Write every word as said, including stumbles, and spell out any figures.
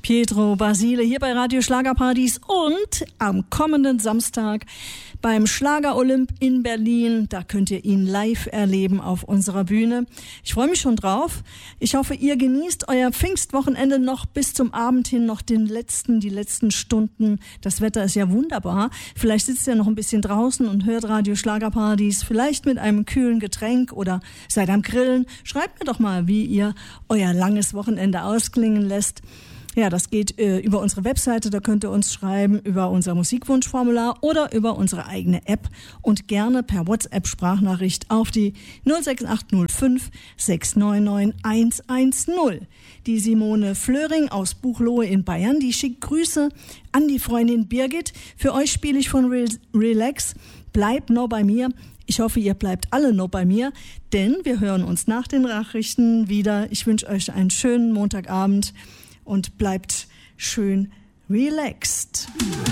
Pietro Basile hier bei Radio Schlagerparadies und am kommenden Samstag beim Schlager Olymp in Berlin. Da könnt ihr ihn live erleben auf unserer Bühne. Ich freue mich schon drauf. Ich hoffe, ihr genießt euer Pfingstwochenende noch bis zum Abend hin, noch den letzten, die letzten Stunden. Das Wetter ist ja wunderbar. Vielleicht sitzt ihr noch ein bisschen draußen und hört Radio Schlagerparadies, vielleicht mit einem kühlen Getränk oder seid am Grillen. Schreibt mir doch mal, wie ihr euer langes Wochenende ausklingen lässt. Ja, das geht äh, über unsere Webseite, da könnt ihr uns schreiben, über unser Musikwunschformular oder über unsere eigene App und gerne per WhatsApp-Sprachnachricht auf die null sechs acht null fünf sechs neun neun eins eins null. Die Simone Flöring aus Buchloe in Bayern, die schickt Grüße an die Freundin Birgit. Für euch spiele ich von Re- Relax, bleibt noch bei mir. Ich hoffe, ihr bleibt alle noch bei mir, denn wir hören uns nach den Nachrichten wieder. Ich wünsche euch einen schönen Montagabend und bleibt schön relaxed.